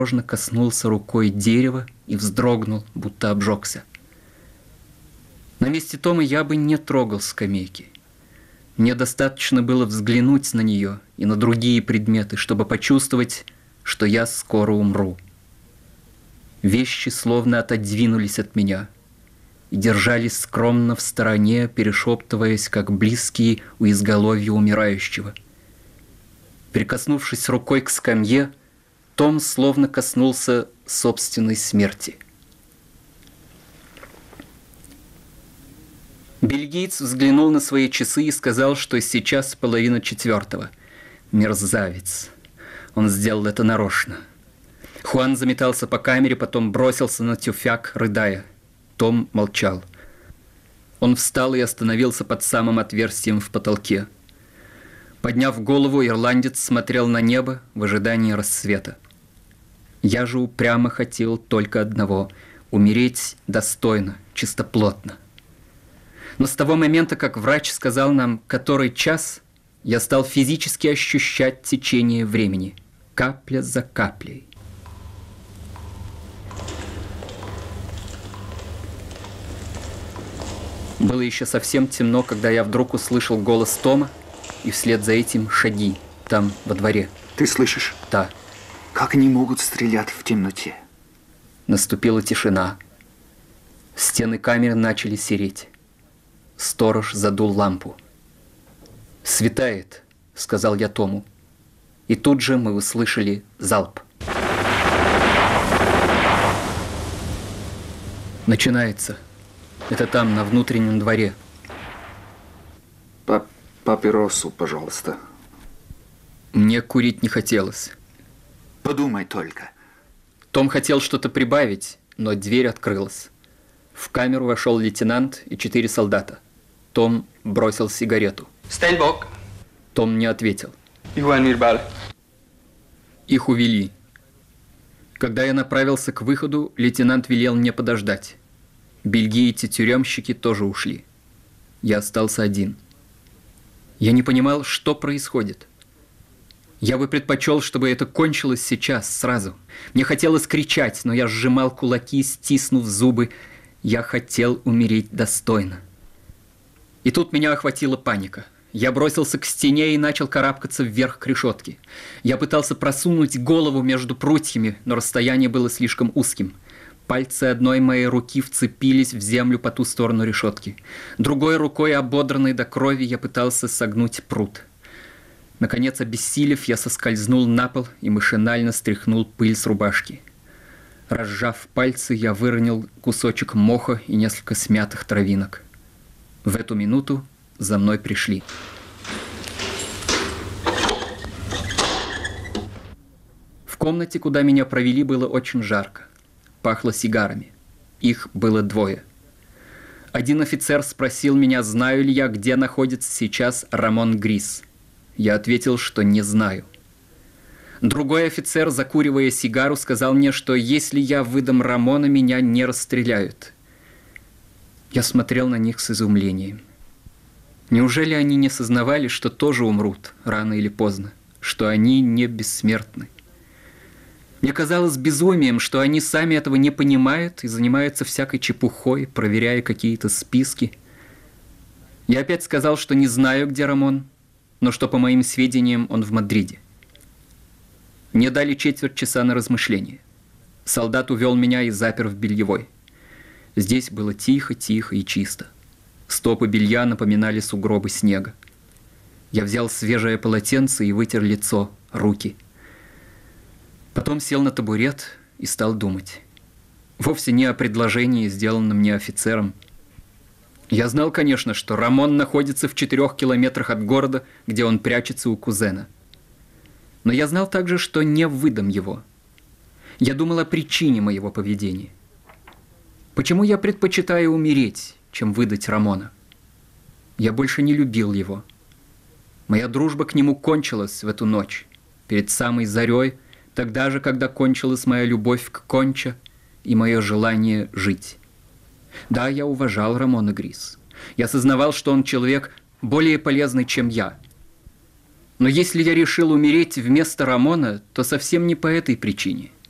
осторожно коснулся рукой дерева и вздрогнул, будто обжегся. На месте Тома я бы не трогал скамейки. Мне достаточно было взглянуть на нее и на другие предметы, чтобы почувствовать, что я скоро умру. Вещи словно отодвинулись от меня и держались скромно в стороне, перешептываясь, как близкие у изголовья умирающего. Прикоснувшись рукой к скамье, Том словно коснулся собственной смерти. Бельгиец взглянул на свои часы и сказал, что сейчас 3:30. Мерзавец. Он сделал это нарочно. Хуан заметался по камере, потом бросился на тюфяк, рыдая. Том молчал. Он встал и остановился под самым отверстием в потолке. Подняв голову, ирландец смотрел на небо в ожидании рассвета. Я же упрямо хотел только одного — умереть достойно, чистоплотно. Но с того момента, как врач сказал нам, который час, я стал физически ощущать течение времени, капля за каплей. Было еще совсем темно, когда я вдруг услышал голос Тома, и вслед за этим шаги там, во дворе. Ты слышишь? Да. Как они могут стрелять в темноте? Наступила тишина. Стены камеры начали сереть. Сторож задул лампу. «Светает», — сказал я Тому. И тут же мы услышали залп. Начинается. Это там, на внутреннем дворе. Папиросу, пожалуйста. Мне курить не хотелось. Подумай только. Том хотел что-то прибавить, но дверь открылась. В камеру вошел лейтенант и 4 солдата. Том бросил сигарету. Стейнбок. Том не ответил. Их увели. Когда я направился к выходу, лейтенант велел мне подождать. Бельгийцы-тюремщики тоже ушли. Я остался один. Я не понимал, что происходит. Я бы предпочел, чтобы это кончилось сейчас, сразу. Мне хотелось кричать, но я сжимал кулаки, стиснув зубы. Я хотел умереть достойно. И тут меня охватила паника. Я бросился к стене и начал карабкаться вверх к решетке. Я пытался просунуть голову между прутьями, но расстояние было слишком узким. Пальцы одной моей руки вцепились в землю по ту сторону решетки. Другой рукой, ободранной до крови, я пытался согнуть прут. Наконец, обессилев, я соскользнул на пол и машинально стряхнул пыль с рубашки. Разжав пальцы, я выронил кусочек моха и несколько смятых травинок. В эту минуту за мной пришли. В комнате, куда меня провели, было очень жарко. Пахло сигарами. Их было 2. Один офицер спросил меня, знаю ли я, где находится сейчас Рамон Грис. Я ответил, что не знаю. Другой офицер, закуривая сигару, сказал мне, что если я выдам Рамона, меня не расстреляют. Я смотрел на них с изумлением. Неужели они не сознавали, что тоже умрут рано или поздно, что они не бессмертны? Мне казалось безумием, что они сами этого не понимают и занимаются всякой чепухой, проверяя какие-то списки. Я опять сказал, что не знаю, где Рамон, но что, по моим сведениям, он в Мадриде. Мне дали 1/4 часа на размышление. Солдат увел меня и запер в бельевой. Здесь было тихо, тихо и чисто. Стопы белья напоминали сугробы снега. Я взял свежее полотенце и вытер лицо, руки. Потом сел на табурет и стал думать. Вовсе не о предложении, сделанном мне офицером. Я знал, конечно, что Рамон находится в 4 километрах от города, где он прячется у кузена. Но я знал также, что не выдам его. Я думал о причине моего поведения. Почему я предпочитаю умереть, чем выдать Рамона? Я больше не любил его. Моя дружба к нему кончилась в эту ночь, перед самой зарей, тогда же, когда кончилась моя любовь к Конча и мое желание жить. Да, я уважал Рамона Грис. Я сознавал, что он человек более полезный, чем я. Но если я решил умереть вместо Рамона, то совсем не по этой причине.